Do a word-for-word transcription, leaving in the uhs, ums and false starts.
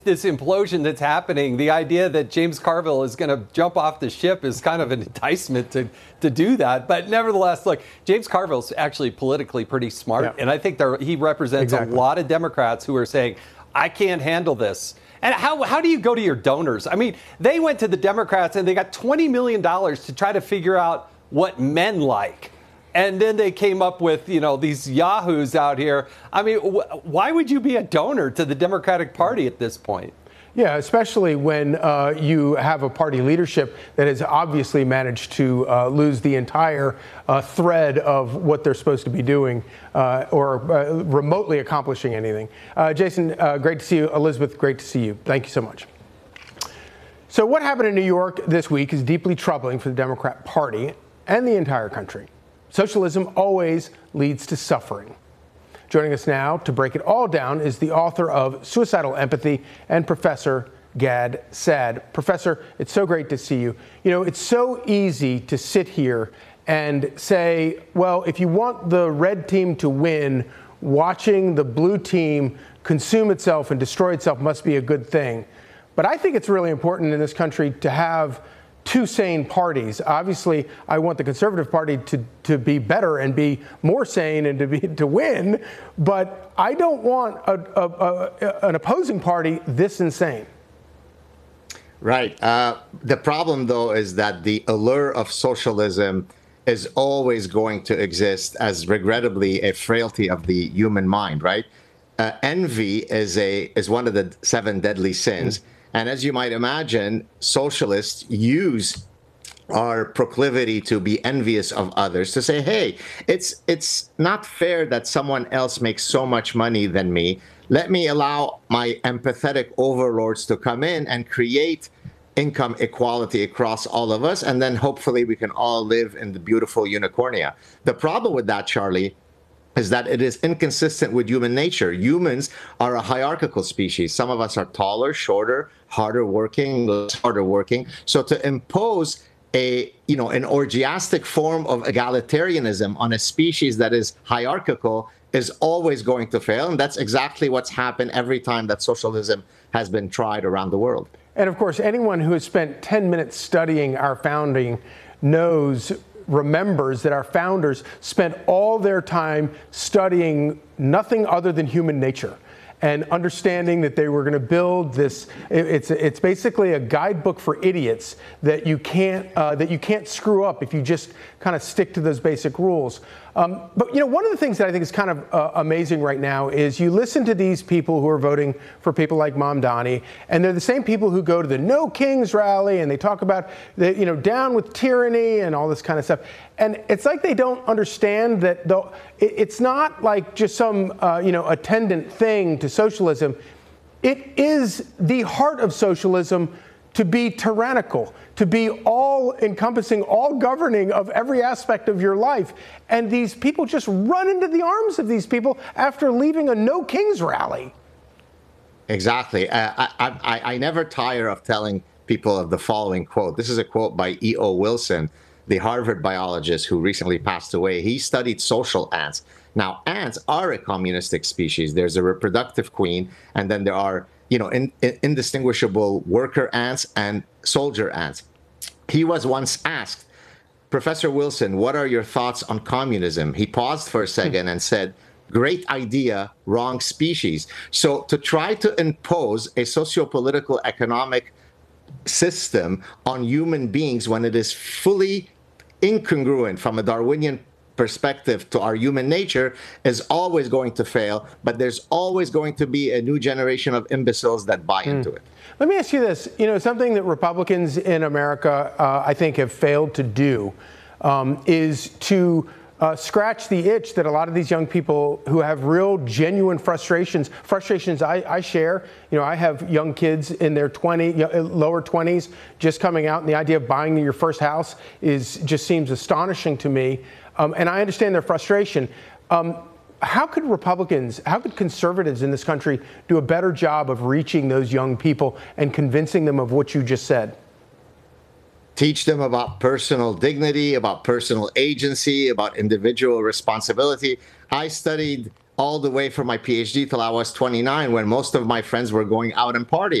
This implosion that's happening, the idea that James Carville is going to jump off the ship is kind of an enticement to, to do that. But nevertheless, look, James Carville's actually politically pretty smart. Yeah. And I think there, he represents exactly. a lot of Democrats who are saying, I can't handle this. And how, how do you go to your donors? I mean, they went to the Democrats and they got twenty million dollars to try to figure out what men like. And then they came up with, you know, these yahoos out here. I mean, wh- why would you be a donor to the Democratic Party at this point? Yeah, especially when uh, you have a party leadership that has obviously managed to uh, lose the entire uh, thread of what they're supposed to be doing uh, or uh, remotely accomplishing anything. Uh, Jason, uh, great to see you. Elizabeth, great to see you. Thank you so much. So what happened in New York this week is deeply troubling for the Democrat Party and the entire country. Socialism always leads to suffering. Joining us now to break it all down is the author of Suicidal Empathy and Professor Gad Saad. Professor, it's so great to see you. You know, it's so easy to sit here and say, well, if you want the red team to win, watching the blue team consume itself and destroy itself must be a good thing. But I think it's really important in this country to have two sane parties. Obviously, I want the Conservative Party to, to be better and be more sane and to be to win, but I don't want a, a, a, an opposing party this insane. Right. Uh, the problem, though, is that the allure of socialism is always going to exist as, regrettably, a frailty of the human mind, right? Uh, envy is a is one of the seven deadly sins. Mm. And as you might imagine, socialists use our proclivity to be envious of others to say, hey, it's it's not fair that someone else makes so much money than me. Let me allow my empathetic overlords to come in and create income equality across all of us. And then hopefully we can all live in the beautiful unicornia. The problem with that, Charlie, is that it is inconsistent with human nature. Humans are a hierarchical species. Some of us are taller, shorter, harder working, less harder working. So to impose a, you know, an orgiastic form of egalitarianism on a species that is hierarchical is always going to fail. And that's exactly what's happened every time that socialism has been tried around the world. And of course, anyone who has spent ten minutes studying our founding knows remembers that our founders spent all their time studying nothing other than human nature and understanding that they were going to build this. It's it's basically a guidebook for idiots that you can't uh, that you can't screw up if you just kind of stick to those basic rules. Um, but, you know, one of the things that I think is kind of uh, amazing right now is you listen to these people who are voting for people like Mamdani, and they're the same people who go to the No Kings rally, and they talk about, the, you know, down with tyranny and all this kind of stuff. And it's like they don't understand that the, it, it's not like just some, uh, you know, attendant thing to socialism. It is the heart of socialism to be tyrannical, to be all-encompassing, all-governing of every aspect of your life. And these people just run into the arms of these people after leaving a No Kings rally. Exactly. Uh, I, I, I never tire of telling people of the following quote. This is a quote by E O Wilson, the Harvard biologist who recently passed away. He studied social ants. Now, ants are a communistic species. There's a reproductive queen, and then there are, you know, in, in, indistinguishable worker ants and soldier ants. He was once asked, Professor Wilson, what are your thoughts on communism? He paused for a second and said, great idea, wrong species. So to try to impose a socio-political economic system on human beings when it is fully incongruent from a Darwinian perspective to our human nature is always going to fail, but there's always going to be a new generation of imbeciles that buy mm. into it. Let me ask you this. You know, something that Republicans in America, uh, I think, have failed to do um, is to uh, scratch the itch that a lot of these young people who have real, genuine frustrations, frustrations I, I share. You know, I have young kids in their twenty, lower twenties just coming out, and the idea of buying your first house is just seems astonishing to me. Um, and I understand their frustration. Um, how could Republicans, how could conservatives in this country do a better job of reaching those young people and convincing them of what you just said? Teach them about personal dignity, about personal agency, about individual responsibility. I studied all the way from my PhD till I was twenty-nine, when most of my friends were going out and partying.